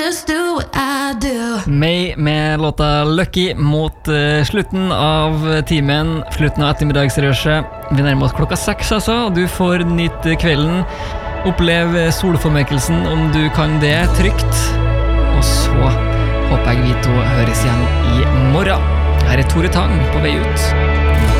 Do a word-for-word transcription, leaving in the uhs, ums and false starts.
just do what I do. May med låta Lucky mot uh, slutten av timen, slutten av ettermiddagsrøsjet. Vi nærmer oss klokka seks altså, og du får nyte kvelden. Opplev solformørkelsen om du kan det trygt. Og så håper jeg vi to høres igjen i morgen. Her er Tore Tang på vei ut.